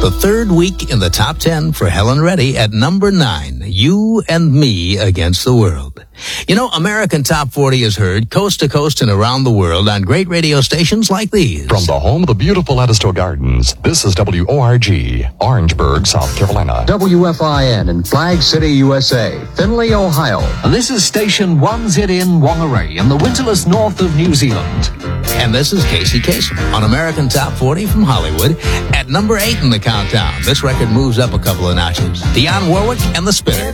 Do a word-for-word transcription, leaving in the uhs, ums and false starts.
The third week in the top ten for Helen Reddy at number nine, You and Me Against the World. You know, American Top forty is heard coast to coast and around the world on great radio stations like these. From the home of the beautiful Edisto Gardens, this is W O R G, Orangeburg, South Carolina. W F I N in Flag City, U S A, Findlay, Ohio. And this is station one Z in Whangarei in the winterless north of New Zealand. And this is Casey Kasem on American Top forty from Hollywood at number eight in the countdown. This record moves up a couple of notches. Dionne Warwick and the Spinners.